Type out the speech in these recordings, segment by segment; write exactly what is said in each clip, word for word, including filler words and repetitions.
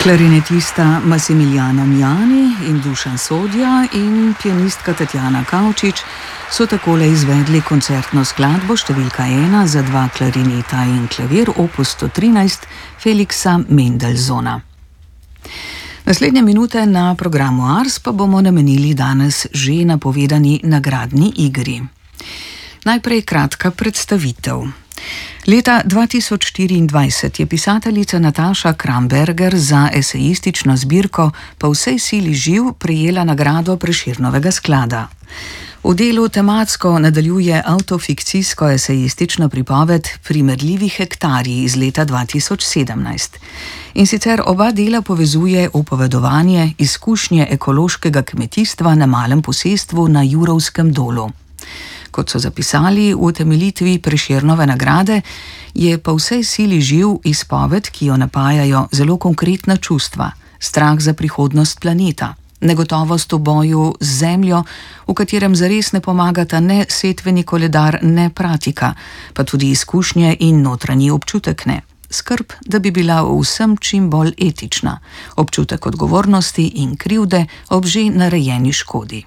Klarinetista Massimiliano Miani in Dušan Sodja in pianistka Tatjana Kavčič so takole izvedli koncertno skladbo številka ena za dva klarineta in klavir opus sto trinajst Felixa Mendelssohna. Naslednje minute na programu Ars pa bomo namenili danes že napovedani nagradni igri. Najprej kratka predstavitev. Leta dva tisoč štiriindvajset je pisateljica Nataša Kramberger za esejistično zbirko Po vsej sili živ prejela nagrado Prešernovega sklada. V delu tematsko nadaljuje avtofikcijsko esejistično pripoved Primerljivi hektarji iz leta dva tisoč sedemnajst. In sicer oba dela povezuje opovedovanje izkušnje ekološkega kmetijstva na malem posestvu na Jurovskem dolu. Kot so zapisali v utemeljitvi Prešernove nagrade, je Po vsej sili živ izpoved, ki jo napajajo zelo konkretna čustva, strah za prihodnost planeta, negotovost v boju z zemljo, v katerem zares ne pomagata ne setveni koledar, ne pratika, pa tudi izkušnje in notranji občutek ne. Skrb, da bi bila v vsem čim bolj etična, občutek odgovornosti in krivde ob že narejeni škodi.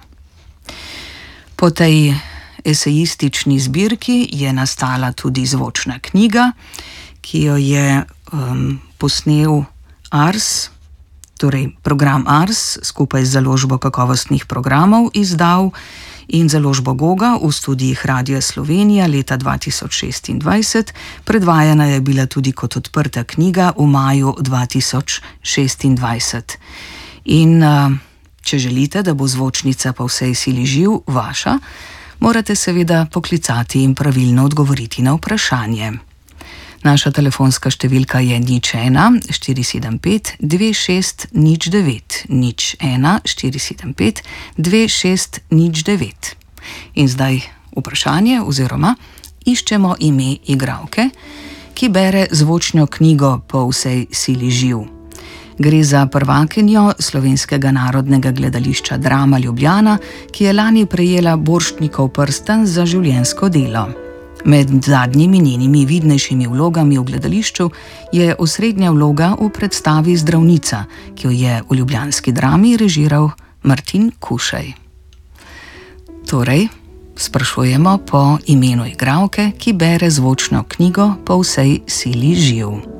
Po tej esejistični zbirki je nastala tudi zvočna knjiga, ki jo je um, posnel Ars, torej program Ars, skupaj z založbo kakovostnih programov izdal in založbo Goga v studijih Radia Slovenija leta dva tisoč šestindvajset. Predvajana je bila tudi kot odprta knjiga v maju dva tisoč šestindvajset. In uh, če želite, da bo zvočnica Po vsej sili živ vaša, morate seveda poklicati in pravilno odgovoriti na vprašanje. Naša telefonska številka je nič ena štiri sedem pet dve šest nič devet, nič ena štiri sedem pet dve šest nič devet. In zdaj vprašanje oziroma iščemo ime igralke, ki bere zvočno knjigo Po vsej sili živ. Gre za prvakinjo Slovenskega narodnega gledališča Drama Ljubljana, ki je lani prejela Borštnikov prstan za življenjsko delo. Med zadnjimi njenimi vidnejšimi vlogami v gledališču je osrednja vloga v predstavi Zdravnica, ki jo je v ljubljanski Drami režiral Martin Kušej. Torej, sprašujemo po imenu igralke, ki bere zvočno knjigo Po vsej sili živ.